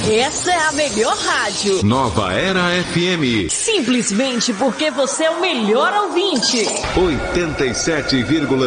Essa é a melhor rádio. Nova Era FM. Simplesmente porque você é o melhor ouvinte. 87,5